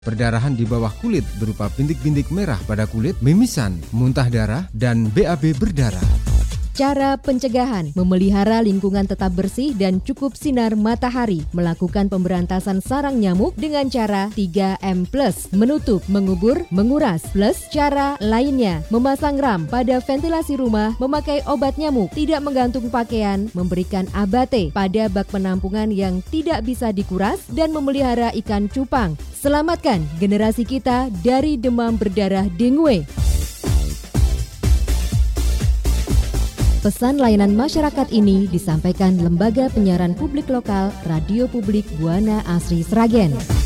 Perdarahan di bawah kulit berupa bintik-bintik merah pada kulit, mimisan, muntah darah, dan BAB berdarah. Cara pencegahan: memelihara lingkungan tetap bersih dan cukup sinar matahari, melakukan pemberantasan sarang nyamuk dengan cara 3M+, menutup, mengubur, menguras, plus cara lainnya, memasang ram pada ventilasi rumah, memakai obat nyamuk, tidak menggantung pakaian, memberikan abate pada bak penampungan yang tidak bisa dikuras, dan memelihara ikan cupang. Selamatkan generasi kita dari demam berdarah dengue. Pesan layanan masyarakat ini disampaikan Lembaga Penyiaran Publik Lokal Radio Publik Buana Asri Sragen.